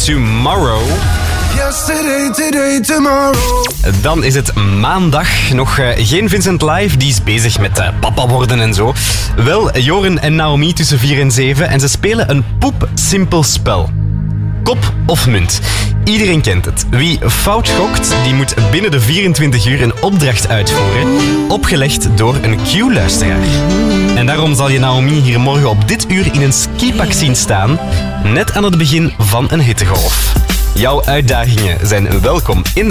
Tomorrow. Yesterday, today, tomorrow. Dan is het maandag. Nog geen Vincent Live, die is bezig met papa worden en zo. Wel, Joren en Naomi tussen 4 en 7 en ze spelen een poepsimpel spel. Kop of munt. Iedereen kent het. Wie fout gokt, die moet binnen de 24 uur een opdracht uitvoeren, opgelegd door een Q-luisteraar. En daarom zal je Naomi hier morgen op dit uur in een skipak zien staan, net aan het begin van een hittegolf. Jouw uitdagingen zijn welkom in